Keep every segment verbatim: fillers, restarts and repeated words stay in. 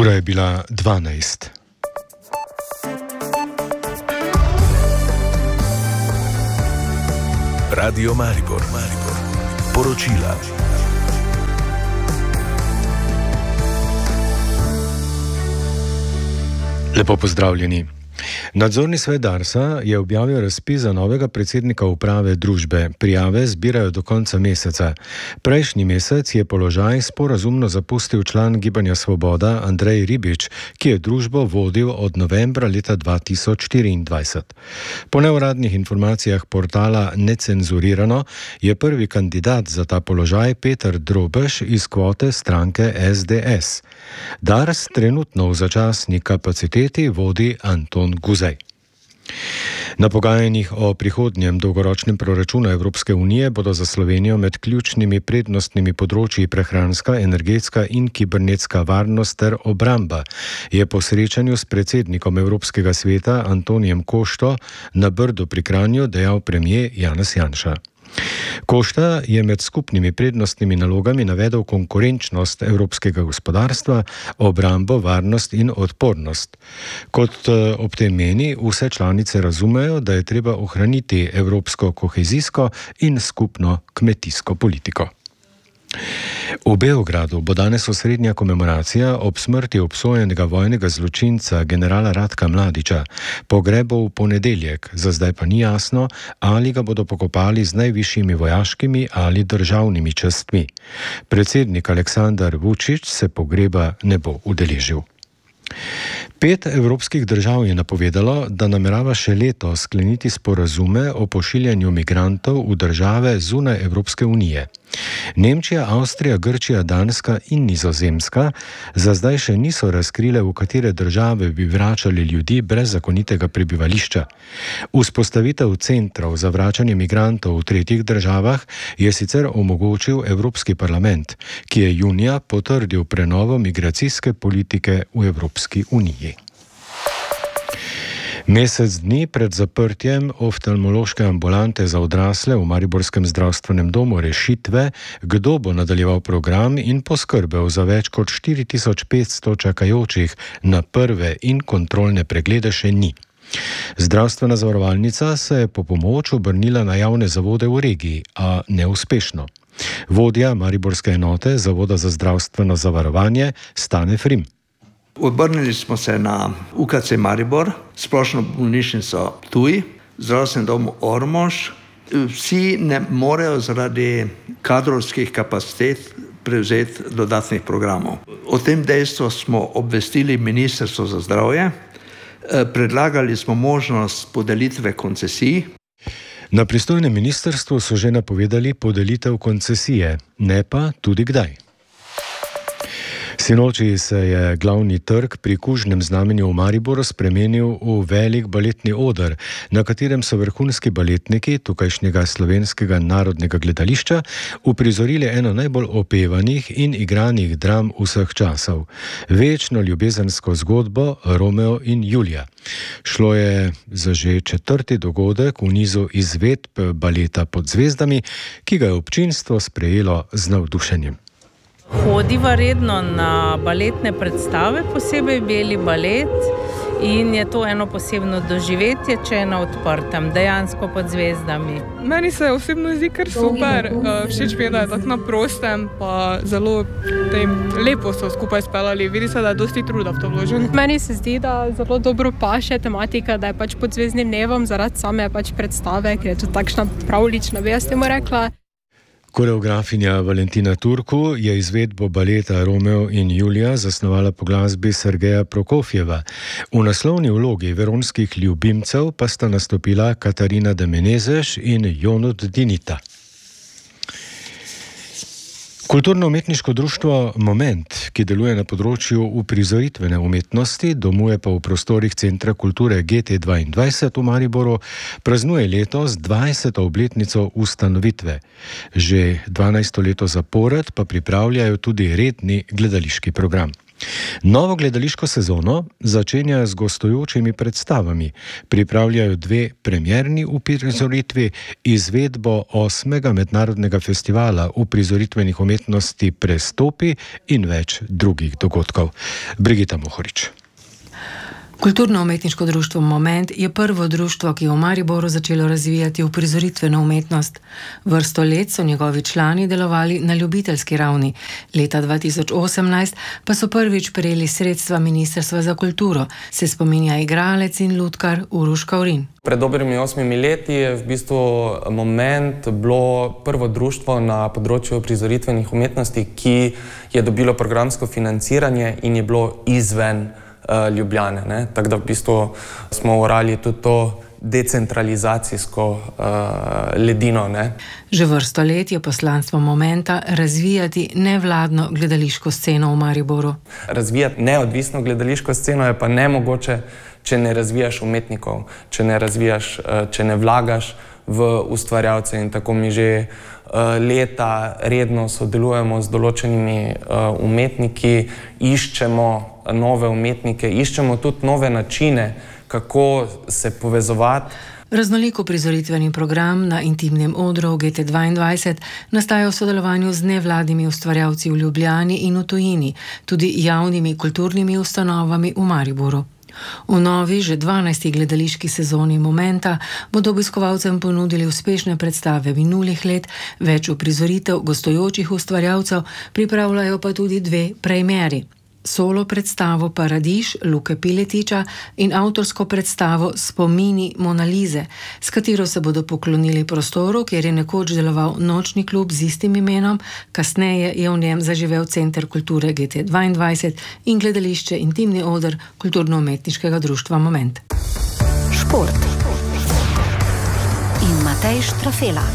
Ura je bila dvanajst. Radio Maribor, Maribor. Poročila. Lepo pozdravljeni. Nadzorni svet Darsa je objavil razpis za novega predsednika uprave družbe. Prijave zbirajo do konca meseca. Prejšnji mesec je položaj sporazumno zapustil član Gibanja Svoboda Andrej Ribič, ki je družbo vodil od novembra leta dva tisoč štiriindvajset. Po neuradnih informacijah portala Necenzurirano je prvi kandidat za ta položaj Peter Drobež iz kvote stranke S D S. Dars trenutno v začasni kapaciteti vodi Anton Guzej. Na pogajanjih o prihodnjem dolgoročnem proračunu Evropske unije bodo za Slovenijo med ključnimi prednostnimi področji prehranska, energetska in kibernetska varnost ter obramba, je po srečanju s predsednikom Evropskega sveta Antonijem Košto na Brdu pri Kranju dejal premier Janez Janša. Košta je med skupnimi prednostnimi nalogami navedel konkurenčnost evropskega gospodarstva, obrambo, varnost in odpornost. Kot ob tem meni, vse članice razumejo, da je treba ohraniti evropsko kohezijsko in skupno kmetijsko politiko. V Beogradu bo danes osrednja komemoracija ob smrti obsojenega vojnega zločinca generala Ratka Mladića. Pogreb bo v ponedeljek, za zdaj pa ni jasno, ali ga bodo pokopali z najvišjimi vojaškimi ali državnimi častmi. Predsednik Aleksandar Vučić se pogreba ne bo udeležil. Pet evropskih držav je napovedalo, da namerava še leto skleniti sporazume o pošiljanju migrantov v države zunaj Evropske unije. Nemčija, Avstrija, Grčija, Danska in Nizozemska za zdaj še niso razkrile, v katere države bi vračali ljudi brez zakonitega prebivališča. Vzpostavitev centrov za vračanje migrantov v tretjih državah je sicer omogočil Evropski parlament, ki je junija potrdil prenovo migracijske politike v Evropski uniji. Mesec dni pred zaprtjem oftalmološke ambulante za odrasle v mariborskem zdravstvenem domu Rešitve, kdo bo nadaljeval program in poskrbel za več kot štiri tisoč petsto čakajočih na prve in kontrolne preglede, še ni. Zdravstvena zavarovalnica se je po pomoč obrnila na javne zavode v regiji, a neuspešno. Vodja mariborske enote Zavoda za zdravstveno zavarovanje Stane Frim. Obrnili smo se na U K C Maribor, splošno bolnišnico Ptuj, zdravstveni dom Ormož. Vsi ne morejo zaradi kadrovskih kapacitet prevzeti dodatnih programov. O tem dejstvu smo obvestili Ministrstvo za zdravje, predlagali smo možnost podelitve koncesij. Na pristojnem ministrstvu so že napovedali podelitev koncesije, ne pa tudi kdaj. Sinoči se je glavni trg pri Kužnem znamenju v Mariboru spremenil v velik baletni oder, na katerem so vrhunski baletniki tukajšnjega Slovenskega narodnega gledališča uprizorili eno najbolj opevanih in igranih dram vseh časov. Večno ljubezensko zgodbo Romeo in Julija. Šlo je za že četrti dogodek v nizu izvedb baleta Pod zvezdami, ki ga je občinstvo sprejelo z navdušenjem. Hodiva redno na baletne predstave, posebej Beli balet, in je to eno posebno doživetje, če je na odprtem, dejansko pod zvezdami. Meni se osebno zdi kar super, všeč mi je, da je tako na prostem, pa zelo tem, lepo so skupaj speljali, vidi se, da je dosti truda v to vložen. Meni se zdi, da zelo dobro paše tematika, da je pač pod zvezdnim dnevom zaradi same pač predstave, ker je to takšna pravlična, bi jaz temu rekla. Koreografinja Valentina Turku je izvedbo baleta Romeo in Julija zasnovala po glasbi Sergeja Prokofjeva. V naslovni vlogi veronskih ljubimcev pa sta nastopila Katarina de Menezes in Jonut Dinita. Kulturno-umetniško društvo Moment, ki deluje na področju uprizoritvene umetnosti, domuje pa v prostorih Centra kulture G T dvaindvajset v Mariboru, praznuje letos dvajseto obletnico ustanovitve. Že dvanajsto leto zapored pa pripravljajo tudi redni gledališki program. Novo gledališko sezono začenjajo z gostujočimi predstavami. Pripravljajo dve premierni uprizoritvi, izvedbo osmega mednarodnega festivala uprizoritvenih umetnosti Prestopi in več drugih dogodkov. Brigita Mohorič. Kulturno-umetniško društvo Moment je prvo društvo, ki je v Mariboru začelo razvijati uprizoritveno umetnost. Vrsto let so njegovi člani delovali na ljubiteljski ravni. Leta dva tisoč osemnajst pa so prvič prejeli sredstva Ministrstva za kulturo, se spominja igralec in lutkar Uroš Kavrin. Pred dobrimi osmimi leti je v bistvu Moment bilo prvo društvo na področju uprizoritvenih umetnosti, ki je dobilo programsko financiranje in je bilo izven Ljubljane, ne? Tako da v bistvu smo orali tudi to decentralizacijsko uh, ledino, ne? Že vrsto let je poslanstvo Momenta razvijati nevladno gledališko sceno v Mariboru. Razvijati neodvisno gledališko sceno je pa nemogoče, če ne razvijaš umetnikov, če ne razvijaš, uh, če ne vlagaš v ustvarjalce, in tako mi že uh, leta redno sodelujemo z določenimi uh, umetniki, iščemo nove umetnike, iščemo tudi nove načine, kako se povezovati. Raznolik uprizoritveni program na intimnem odru G T dvaindvajset nastaja v sodelovanju z nevladnimi ustvarjalci v Ljubljani in v tujini, tudi javnimi kulturnimi ustanovami v Mariboru. V novi, že dvanajsti gledališki sezoni Momenta bodo obiskovalcem ponudili uspešne predstave minulih let, več uprizoritev gostujočih ustvarjalcev, pripravljajo pa tudi dve premieri. Solo predstavo Paradiž Luke Piletiča in avtorsko predstavo Spomini Monalize, s katero se bodo poklonili prostoru, kjer je nekoč deloval nočni klub z istim imenom, kasneje je v njem zaživel Center kulture G T dvaindvajset in gledališče Intimni oder Kulturno-umetniškega društva Moment. Šport in Matej Štrafela.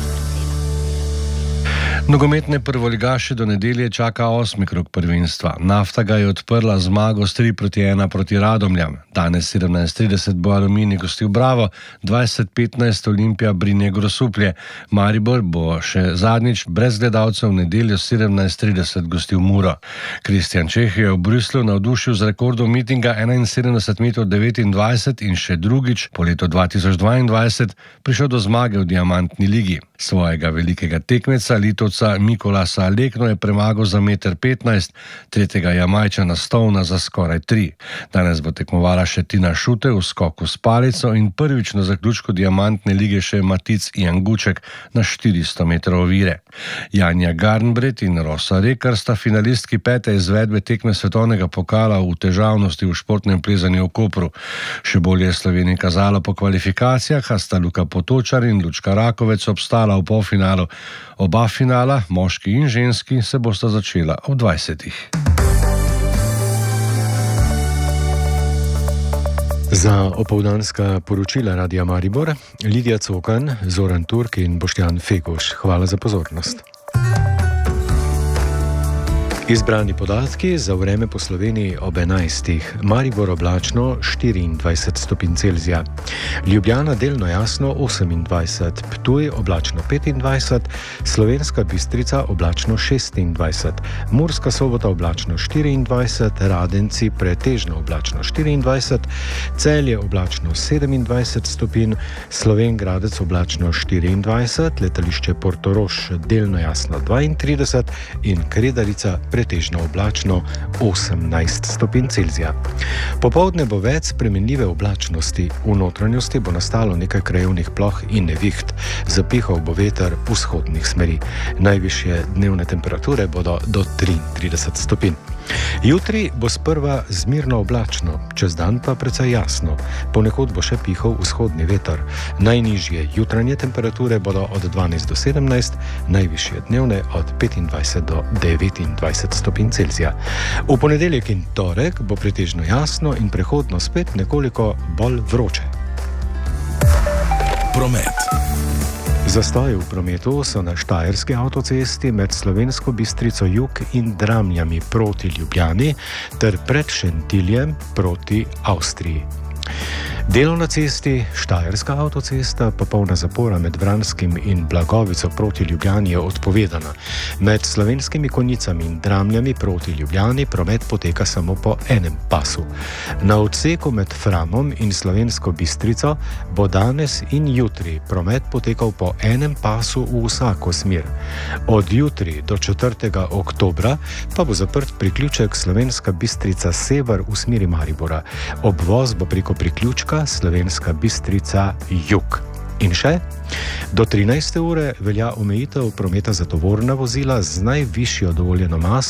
Nogometne prvoligaše do nedelje čaka osmi krog prvenstva. Nafta ga je odprla zmago s tri proti ena proti Radomljam. Danes sedemnajst trideset bo Aluminij gostil Bravo, dvajset petnajst Olimpija Brinje Grosuplje. Maribor bo še zadnjič brez gledalcev v nedeljo sedemnajst trideset gostil Muro. Kristjan Čeh je v Bruslju navdušil z rekordom mitinga enainsedemdeset metrov devetindvajset in še drugič po letu dva tisoč dvaindvajset prišel do zmage v Diamantni ligi. Svojega velikega tekmeca, Litovca Mikolasa Lekno, je premagal za meter petnajst, tretjega Jamajčana Stovna za skoraj tri. Danes bo tekmovala še Tina Šute v skoku s palico in prvič na zaključku Diamantne lige še Matic Janguček na štiristo metrov ovire. Janja Garnbret in Rosa Rekar sta finalistki pete izvedbe tekme svetovnega pokala v težavnosti v športnem plezanju v Kopru. Še bolje je Sloveniji kazalo po kvalifikacijah, a sta Luka Potočar in Lučka Rakovec obstala v polfinalu. Oba finala, moški in ženski, se bosta začela ob dvajsetih. Za opoldanska poročila Radia Maribor, Lidija Cokan, Zoran Turk in Boštjan Feguš. Hvala za pozornost. Izbrani podatki za vreme po Sloveniji ob enajstih. Maribor oblačno štiriindvajset stopinj Celzija. Ljubljana delno jasno osemindvajset, Ptuj oblačno petindvajset, Slovenska Bistrica oblačno šestindvajset, Murska Sobota oblačno štiriindvajset, Radenci pretežno oblačno štiriindvajset, Celje oblačno sedemindvajset stopinj, Slovenj Gradec oblačno štiriindvajset, Letališče Portorož delno jasno dvaintrideset in Kredarica pretežno oblačno osemnajst stopinj Celzija. Popoldne bo več spremenljive oblačnosti. V notranjosti bo nastalo nekaj krajevnih ploh in neviht. Zapihal bo veter vzhodnih smeri. Najvišje dnevne temperature bodo do triintrideset stopinj. Jutri bo sprva zmirno oblačno, čez dan pa precej jasno. Ponekod bo še pihal vzhodni veter. Najnižje jutranje temperature bodo od dvanajst do sedemnajst, najvišje dnevne od petindvajset do devetindvajset stopinj Celzija. V ponedeljek in torek bo pretežno jasno in prehodno spet nekoliko bolj vroče. Promet. Zastoji v prometu so na Štajerski avtocesti med Slovensko Bistrico jug in Dramljami proti Ljubljani ter pred Šentiljem proti Avstriji. Delo na cesti, Štajerska avtocesta, popolna zapora med Vranskim in Blagovico proti Ljubljani je odpovedana. Med Slovenskimi Konjicami in Dramljami proti Ljubljani promet poteka samo po enem pasu. Na odseku med Framom in Slovensko Bistrico bo danes in jutri promet potekal po enem pasu v vsako smer. Od jutri do četrtega oktobra pa bo zaprt priključek Slovenska Bistrica sever v smeri Maribora. Obvoz bo preko priključka Slovenska Bistrica jug. In še, do trinajste ure velja omejitev prometa za tovorna vozila z najvišjo dovoljeno maso